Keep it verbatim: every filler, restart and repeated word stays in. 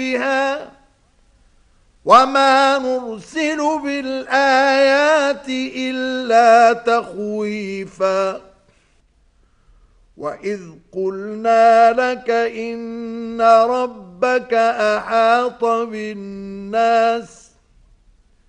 بها وما نرسل بالآيات إلا تخويفا وإذ قلنا لك إن ربك أحاط بالناس